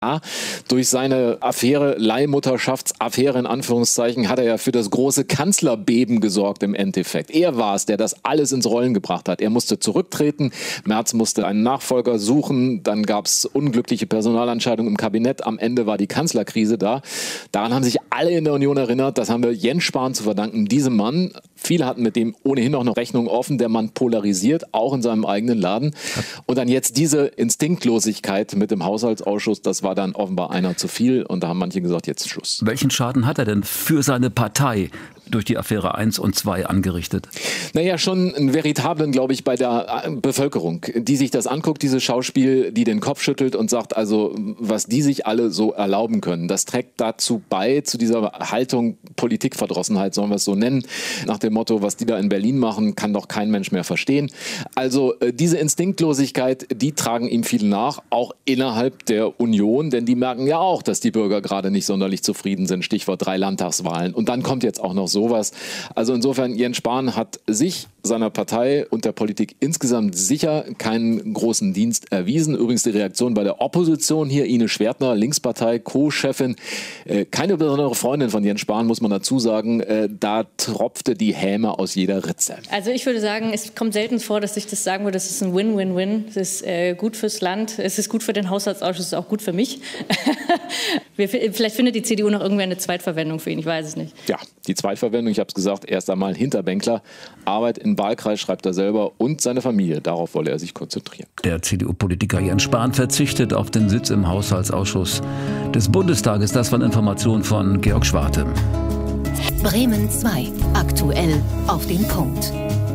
Durch seine Affäre, Leihmutterschaftsaffäre in Anführungszeichen, hat er ja für das große Kanzlerbeben gesorgt im Endeffekt. Er war es, der das alles ins Rollen gebracht hat. Er musste zurücktreten, Merz musste einen Nachfolger suchen, dann gab es unglückliche Personalentscheidungen im Kabinett, am Ende war die Kanzlerkrise da. Daran haben sich alle in der Union erinnert, das haben wir Jens Spahn zu verdanken, diesem Mann. Viele hatten mit dem ohnehin noch eine Rechnung offen, der Mann polarisiert, auch in seinem eigenen Laden. Und dann jetzt diese Instinktlosigkeit mit dem Haushaltsausschuss, das war dann offenbar einer zu viel und da haben manche gesagt, jetzt Schluss. Welchen Schaden hat er denn für seine Partei durch die Affäre 1 und 2 angerichtet? Naja, schon einen veritablen, glaube ich, bei der Bevölkerung, die sich das anguckt, dieses Schauspiel, die den Kopf schüttelt und sagt, also was die sich alle so erlauben können, das trägt dazu bei, zu dieser Haltung Politikverdrossenheit, sollen wir es so nennen, nach dem Motto, was die da in Berlin machen, kann doch kein Mensch mehr verstehen. Also diese Instinktlosigkeit, die tragen ihm viele nach, auch innerhalb der Union, denn die merken ja auch, dass die Bürger gerade nicht sonderlich zufrieden sind, Stichwort 3 Landtagswahlen. Und dann kommt jetzt auch noch sowas. Also insofern, Jens Spahn hat sich, seiner Partei und der Politik insgesamt sicher keinen großen Dienst erwiesen. Übrigens die Reaktion bei der Opposition hier, Ines Schwertner, Linkspartei, Co-Chefin, keine besondere Freundin von Jens Spahn, muss man dazu sagen, da tropfte die Häme aus jeder Ritze. Also ich würde sagen, es kommt selten vor, dass ich das sagen würde, das ist ein Win-Win-Win. Es ist gut fürs Land, es ist gut für den Haushaltsausschuss, es ist auch gut für mich. Vielleicht findet die CDU noch irgendwann eine Zweitverwendung für ihn, ich weiß es nicht. Ja, die Zweitverwendung, ich habe es gesagt, erst einmal Hinterbänkler, Arbeit im Wahlkreis, schreibt er selber, und seine Familie, darauf wolle er sich konzentrieren. Der CDU-Politiker Jens Spahn verzichtet auf den Sitz im Haushaltsausschuss des Bundestages. Das waren Informationen von Georg Schwarte. Bremen 2. Aktuell auf den Punkt.